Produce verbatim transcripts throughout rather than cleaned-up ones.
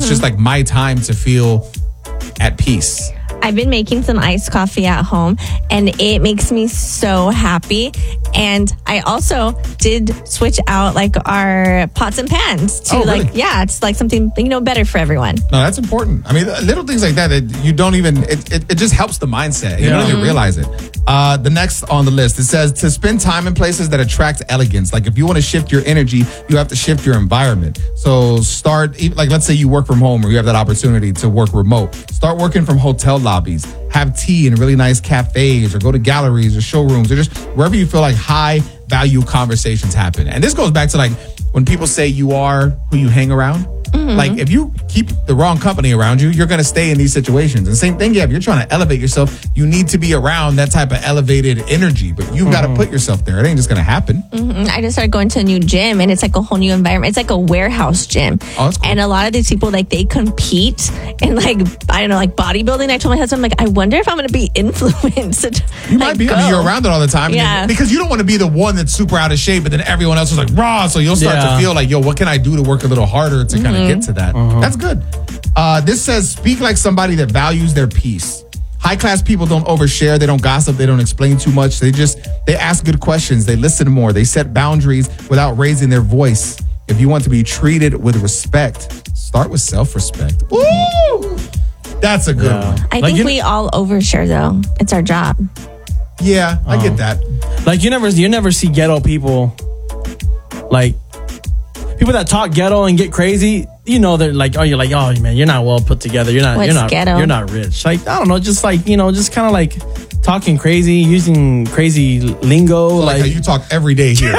it's just like my time to feel at peace. I've been making some iced coffee at home and it makes me so happy. And I also did switch out like our pots and pans to Oh, like, really? yeah, it's like something, you know, better for everyone. No, that's important. I mean, little things like that, that you don't even, it, it, it just helps the mindset. You Yeah. don't even realize it. Uh, the next on the list, it says to spend time in places that attract elegance. Like if you want to shift your energy, you have to shift your environment. So start, even- like let's say you work from home or you have that opportunity to work remote. Start working from hotel lobbies. Have tea in really nice cafes or go to galleries or showrooms or just wherever you feel like high value conversations happen. And this goes back to like when people say you are who you hang around. Mm-hmm. Like if you keep the wrong company around you, you're going to stay in these situations. And same thing, yeah, if you're trying to elevate yourself, you need to be around that type of elevated energy, but you've mm-hmm. got to put yourself there. It ain't just going to happen. Mm-hmm. I just started going to a new gym and it's like a whole new environment. It's like a warehouse gym. Oh, that's cool. And a lot of these people, like they compete in like, I don't know, like bodybuilding. I told my husband, I'm like, I wonder if I'm going to be influenced. You might be. Go. I mean, you're around it all the time. Yeah. Because you don't want to be the one that's super out of shape, but then everyone else is like raw. So you'll start Yeah. to feel like, yo, what can I do to work a little harder to mm-hmm. kind of get to that? Uh-huh. That's good. Uh, this says, speak like somebody that values their peace. High class people don't overshare. They don't gossip. They don't explain too much. They just, they ask good questions. They listen more. They set boundaries without raising their voice. If you want to be treated with respect, start with self-respect. Woo! That's a good Yeah. one. I Like, think you- we all overshare though. It's our job. Yeah, I get that. Like you never, you never see ghetto people, like people that talk ghetto and get crazy. You know, they're like, oh, you're like, oh man, you're not well put together. You're not, What's you're not, ghetto? you're not rich. Like I don't know, just like you know, just kind of like talking crazy, using crazy lingo. Like Like, how you talk every day here.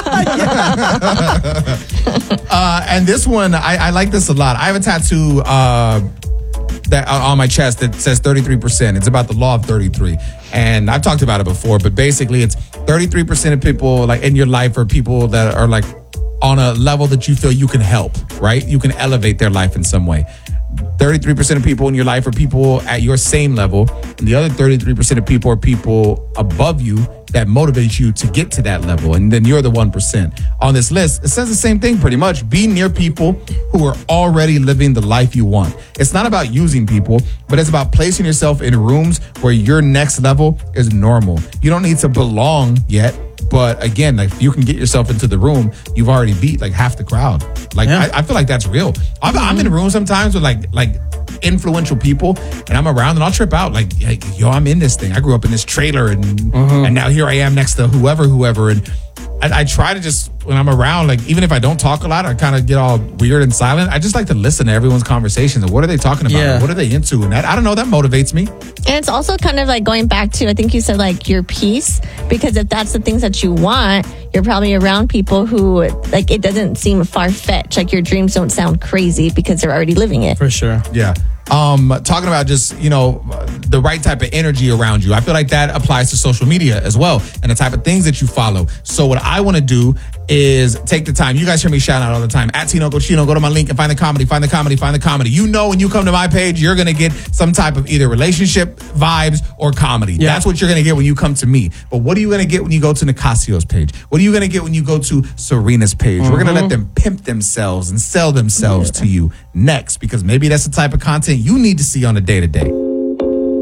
uh, and this one, I, I like this a lot. I have a tattoo uh, that uh, on my chest that says thirty-three percent. It's about the law of thirty-three. And I've talked about it before, but basically it's thirty-three percent of people like in your life are people that are like on a level that you feel you can help, right? You can elevate their life in some way. thirty-three percent of people in your life are people at your same level. And the other thirty-three percent of people are people above you that motivate you to get to that level. And then you're the one percent. On this list, it says the same thing pretty much. Be near people who are already living the life you want. It's not about using people, but it's about placing yourself in rooms where your next level is normal. You don't need to belong yet. But again, like if you can get yourself into the room, you've already beat like half the crowd. Like Yeah. I, I feel like that's real. I'm, I'm in a room sometimes with like like influential people, and I'm around and I'll trip out. Like, like yo, I'm in this thing. I grew up in this trailer, and Mm-hmm. and now here I am next to whoever, whoever. And I, I try to just when I'm around, like even if I don't talk a lot, I kind of get all weird and silent. I just like to listen to everyone's conversations and what are they talking about? Yeah. What are they into? And that I don't know. That motivates me. And it's also kind of like going back to, I think you said like your peace, because if that's the things that you want, you're probably around people who like it doesn't seem far fetched. Like your dreams don't sound crazy because they're already living it. for sure. Yeah. Um, talking about just, you know, the right type of energy around you. I feel like that applies to social media as well and the type of things that you follow. So what I want to do is take the time. You guys hear me shout out all the time. At Tino Cochino, go to my link and find the comedy, find the comedy, find the comedy. You know, when you come to my page, you're going to get some type of either relationship vibes or comedy. Yeah. That's what you're going to get when you come to me. But what are you going to get when you go to Nicasio's page? What are you going to get when you go to Serena's page? Mm-hmm. We're going to let them pimp themselves and sell themselves yeah. to you next, because maybe that's the type of content you need to see on a day-to-day.